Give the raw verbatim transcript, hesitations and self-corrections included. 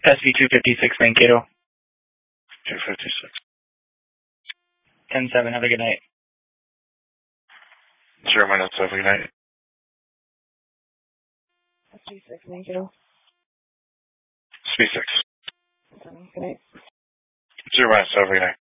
S V two fifty-six, Mankato. two fifty-six. ten seven, have a good night. Zero minus seven, good night. S V six, Mankato. S V six. Seven, good night. Zero minus seven, good night.